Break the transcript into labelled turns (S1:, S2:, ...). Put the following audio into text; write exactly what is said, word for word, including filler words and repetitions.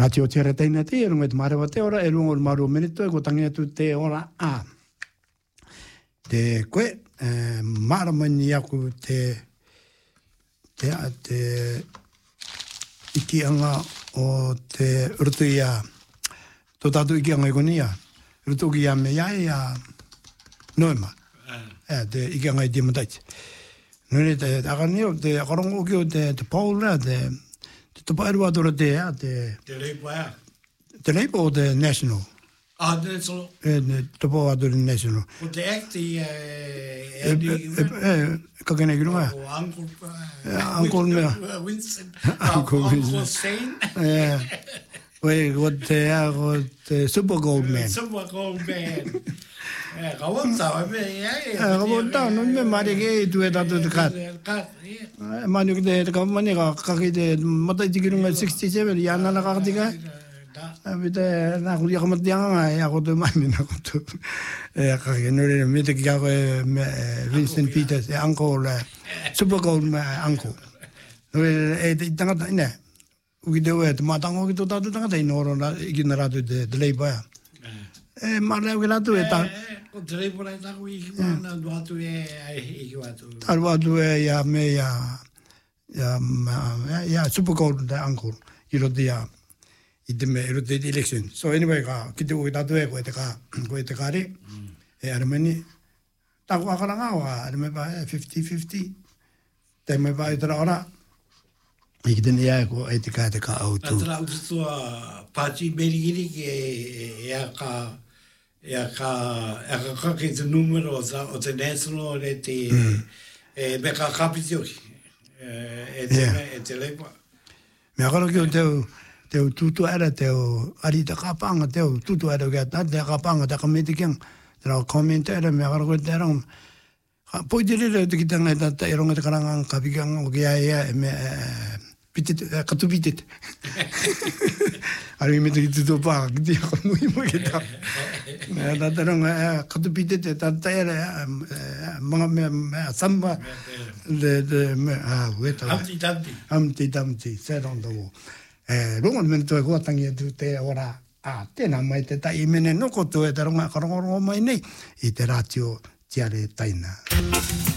S1: Nā te o te reteina te, e runga te marewa te ora, e runga o maru menito, e ko tangi atu te ora a. Te koe, eh, maramani aku te, te, te ikianga o te urutu ia, tō tātou ikianga i konia, urutu ki ia me iai a noema, eh, te ikianga i te mataiti. Nune te akaneo, te akarongo ki o te, te paula, te, te tapairu atura te, te...
S2: Te leipo ea.
S1: Te leipo o te national.
S2: Ah, te solo.
S1: E, te pō atura national.
S2: O te acti, e...
S1: E, e, e, kakene ki runga.
S2: O Uncle...
S1: Uncle mea.
S2: Winston.
S1: Uncle
S2: Uncle Shane.
S1: Oe, ko te, ko te Super Gold Man.
S2: Super Gold Man. Kawantau, me, e...
S1: Kawantau, no me mare ke i tue tatu te kat.
S2: Kat, e.
S1: Mani ki te, te kamani ka kaki te, matai tiki runga sixty-seven, i anana kakati ka. Vite, nā kuri ako matianga, e ako tu mani, nā kutu. E kaki, nore, me te ki ako e Winston Peters, e uncle, Super Gold uncle. Nore, e te tangata, ine, uki te ue, te mātango ki tō tātu tangata, ino oro, iki nā rātu te leipa ea. E marau ki rātu e tā.
S2: O te leipa rai taku i ki mana, du atu e, i ki watu.
S1: Taru atu e, ia me, ia, ia, Super Gold uncle, i roti ia. I te me, i rote i election. So anyway, ka, ki te ui tatu e, koe te ka, koe te kare, e arameni, tako akaranga o, arame pa e, fifty fifty, te me pa i tera ora, i ki tene ia e ko, e te ka, te ka au tu.
S2: Atara ututua pāti merigiri ki e a ka, e a ka, e a ka kake te numero o te national, e te, e me ka kapiti oki, e te, e te leipa.
S1: Me akaro ki o teo, teo tutu era teo arita kapanga teo tutu era ke ta te kapanga ta komite king tra comment era me agora ko te rom poi dire le te kitanga ta ta eronga te karanga kapikanga o ke ia me pitit katu pitit ari me te tutu pa ki ko muy mo ke ta me ta ta ronga katu pitit ta ta era mga me samba de de ah weta
S2: amti tamti
S1: amti tamti se don't know. Eh, runga mene toi kua tangi atu te ora a tēnā mai te tai mene noko tu e te runga karongorongo mai nei i te ratio tiare taina.